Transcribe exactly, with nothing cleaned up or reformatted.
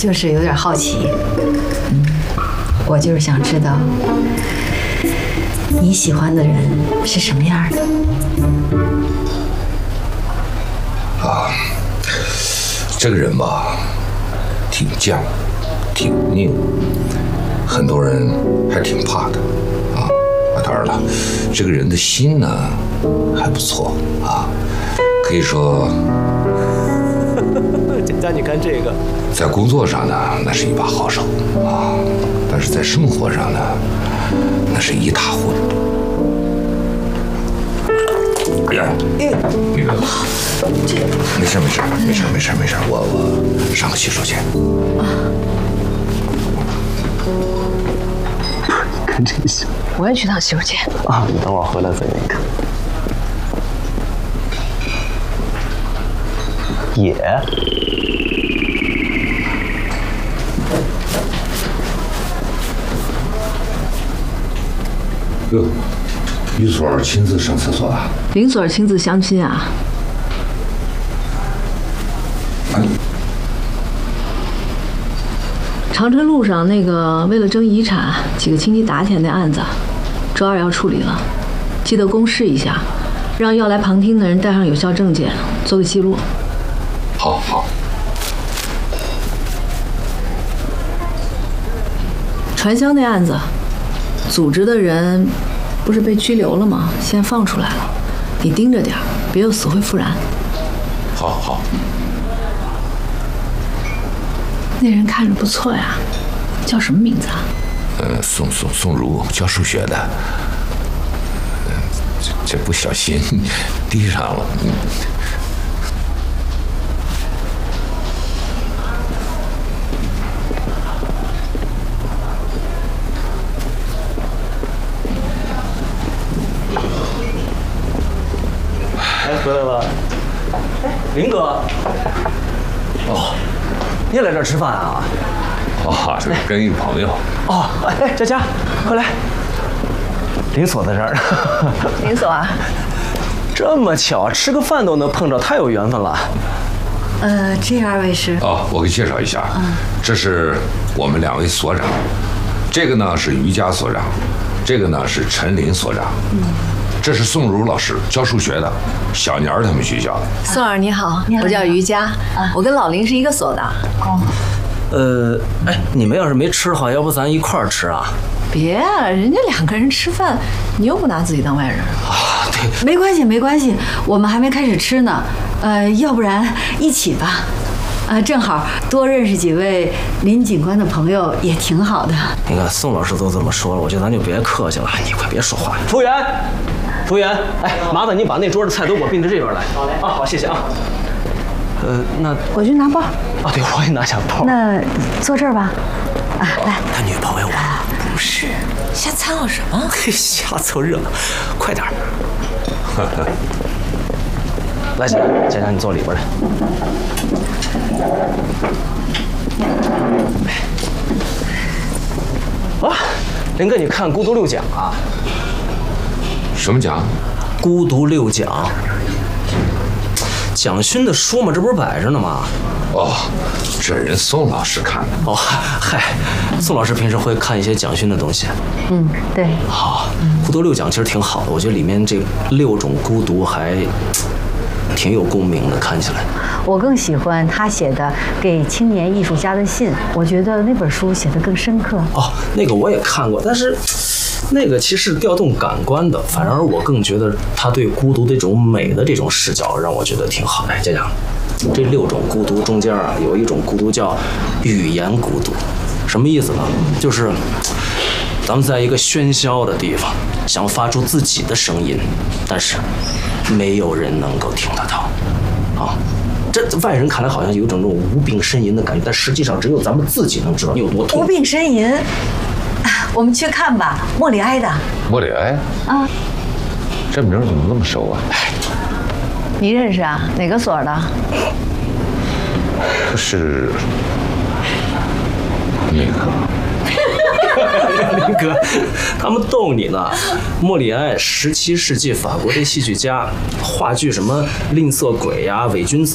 就是有点好奇，嗯，我就是想知道你喜欢的人是什么样的。 啊，这个人吧，挺犟，挺拧，很多人还挺怕的啊。啊，当然了，这个人的心呢还不错啊，可以说。 姐姐，你看这个， 在工作上呢，那是一把好手啊，但是在生活上呢，那是一塌糊涂。哎呀，那个，这没事没事没事没事没事，我我上个洗手间。 看这些， 我也去趟洗手间啊，你等会儿回来再给你看。也。 哟，于所亲自上厕所啊？ 林所亲自相亲啊？ 啊长春路上那个为了争遗产，几个亲戚打起来那案子，周二要处理了，记得公示一下，让要来旁听的人带上有效证件，做个记录。 好好。 传销那案子，组织的人不是被拘留了吗？现在放出来了，你盯着点，别又死灰复燃。 好好。 那人看着不错呀，叫什么名字啊？ 呃，宋宋宋如，教数学的。呃，这这不小心滴上了。嗯回来了，哎，林哥，哦，你也来这儿吃饭啊？ 哦，这跟一个朋友。 哦，哎，佳佳，快来，林所在这儿。 林所啊， 这么巧，吃个饭都能碰着，太有缘分了。 呃，这二位是？ 哦，我给介绍一下，嗯、这是我们两位所长，这个呢是于家所长，这个呢是陈林所长。嗯。这是宋如老师，教数学的，小年儿他们学校的。 宋儿你好，我叫于佳，我跟老林是一个所的。哦， 呃，哎，你们要是没吃的话，要不咱一块儿吃啊？ 别，人家两个人吃饭，你又不拿自己当外人啊？对， 没关系没关系，我们还没开始吃呢。呃，要不然一起吧。啊，正好多认识几位林警官的朋友也挺好的。 你看宋老师都这么说了，我觉得咱就别客气了，你快别说话。服务员，服务员，哎，麻烦你把那桌的菜都给我并到这边来。好嘞，啊，好，谢谢啊。呃，那我去拿包。 啊，对，我也拿下包。 那坐这儿吧。啊，来。 他女朋友啊？ 不是，瞎掺和什么？ 嘿，瞎凑热闹，快点儿。来，佳佳佳，你坐里边来。啊，林哥，你看孤独六讲啊？ 什么奖？ 孤独六讲。蒋勋的书嘛，这不是摆着呢吗？ 哦，这人宋老师看的。 哦，嗨，宋老师平时会看一些蒋勋的东西。 嗯，对。 好，孤独六讲其实挺好的，我觉得里面这六种孤独还挺有共鸣的，看起来。 我更喜欢他写的给青年艺术家的信，我觉得那本书写得更深刻。 哦，那个我也看过，但是那个其实调动感官的，反而我更觉得他对孤独的这种美的这种视角，让我觉得挺好。哎，佳佳，这六种孤独中间啊，有一种孤独叫语言孤独，什么意思呢？就是咱们在一个喧嚣的地方，想发出自己的声音，但是没有人能够听得到，啊。这外人看来好像有种这种无病呻吟的感觉，但实际上只有咱们自己能知道你有多痛。 无病呻吟，我们去看吧，莫里埃的。 莫里埃啊，这名怎么那么熟啊？ 你认识啊？哪个所的？ 是那个。 林哥，他们逗你呢。莫里埃，十七世纪法国的戏剧家，话剧什么吝啬鬼呀、伪君子。